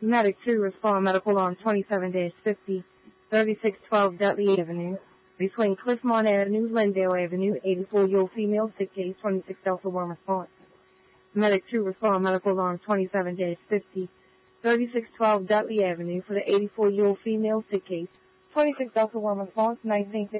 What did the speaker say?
Medic 2 respond medical on 27-50, 3612 Dudley Avenue, between Cliffmont Avenue, Lindale Avenue, 84-year-old female, sick case, 26 Delta 1 response. Medic 2 respond medical on 27-50, 3612 Dudley Avenue for the 84-year-old female, sick case, 26 Delta 1 response, 1950.